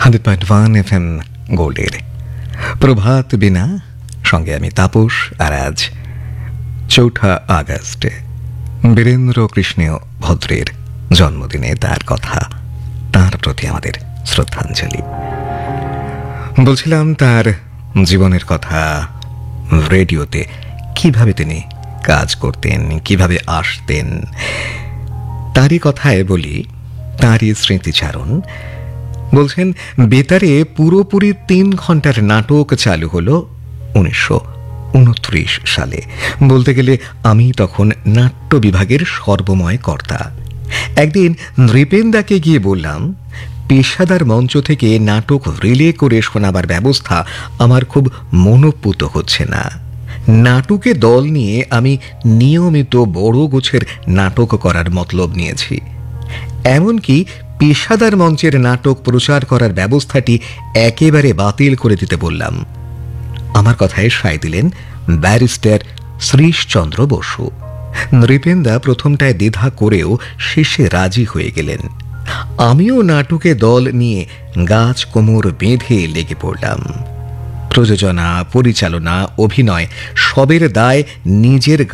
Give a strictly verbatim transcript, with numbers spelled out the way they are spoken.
Hundred point one F M গোল্ডের প্রভাত বিনা সঙ্গে আমি তাপস। আর আজ চৌঠা আগস্টে বীরেন্দ্র কৃষ্ণীয় ভদ্রের জন্মদিনে তার কথা, তার প্রতি আমাদের শ্রদ্ধাঞ্জলি। বলছিলাম তার জীবনের কথা, রেডিওতে কিভাবে তিনি কাজ করতেন, কিভাবে আসতেন। তারই কথায় বলি, তারই স্মৃতিচারণ। বলছেন বেতারে পুরোপুরি তিন ঘন্টার নাটক চালু হলো উনিশশো উনত্রিশ সালে। বলতে গেলে আমি তখন নাট্য বিভাগের সর্বময় কর্তা। একদিন নৃপেন্দাকে গিয়ে বললাম, পেশাদার মঞ্চ থেকে নাটক রিলে করে শোনাবার ব্যবস্থা আমার খুব মনোপুত হচ্ছে না। নাটকে দল নিয়ে আমি নিয়মিত বড় গোছের নাটক করার মতলব নিয়েছি। এমনকি পেশাদার মঞ্চের নাটক প্রচার করার ব্যবস্থাটি একেবারে বাতিল করে দিতে বললাম। আমার কথায় সায় দিলেন ব্যারিস্টার শ্রীশচন্দ্র বসু। নৃপেন্দা প্রথমটায় দ্বিধা করেও শেষে রাজি হয়ে গেলেন। আমিও নাটকে দল নিয়ে গাছ কোমর বেঁধে লেগে পড়লাম। প্রযোজনা, পরিচালনা, অভিনয় সবের দায় নিজের